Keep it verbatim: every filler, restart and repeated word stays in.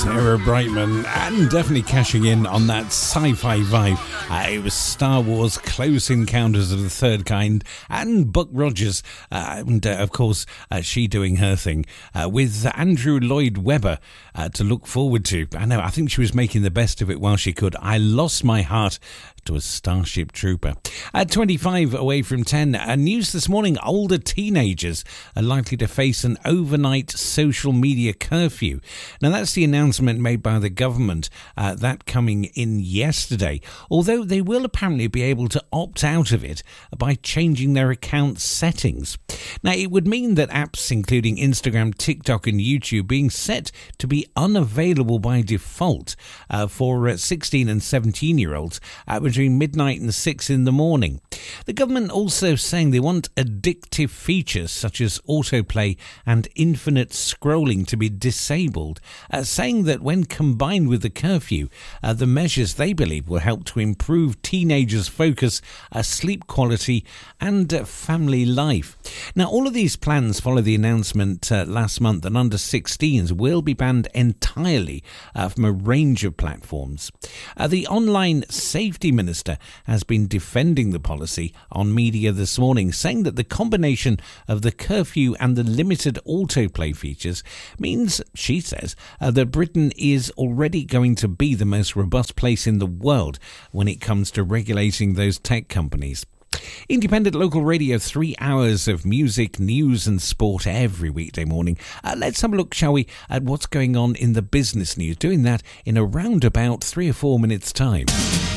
Sarah Brightman, and definitely cashing in on that sci-fi vibe. Uh, it was Star Wars Close Encounters of the Third Kind and Buck Rogers, uh, and uh, of course uh, she doing her thing uh, with Andrew Lloyd Webber uh, to look forward to. I know, I think she was making the best of it while she could. I Lost My Heart to a Starship Trooper. At twenty-five away from ten, uh, news this morning, older teenagers are likely to face an overnight social media curfew. Now that's the announcement made by the government, uh, that coming in yesterday, although they will apparently be able to opt out of it by changing their account settings. Now it would mean that apps including Instagram, TikTok and YouTube being set to be unavailable by default uh, for uh, sixteen and seventeen year olds uh, between midnight and six in the morning. The government also saying they want addictive features such as autoplay and infinite scrolling to be disabled, uh, saying that when combined with the curfew, uh, the measures they believe will help to improve teenagers' focus, uh, sleep quality and uh, family life. Now all of these plans follow the announcement uh, last month that under sixteens will be banned entirely uh, from a range of platforms. Uh, the online safety minister has been defending the policy on media this morning, saying that the combination of the curfew and the limited autoplay features means, she says, uh, that Britain is already going to be the most robust place in the world when it comes to regulating those tech companies. Independent local radio, three hours of music, news and sport every weekday morning. Uh, let's have a look, shall we, at what's going on in the business news. Doing that in around about three or four minutes' time.